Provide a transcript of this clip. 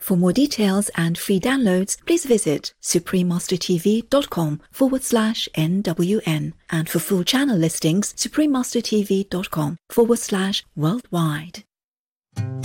For more details and free downloads, please visit suprememastertv.com/NWN. And for full channel listings, suprememastertv.com/worldwide.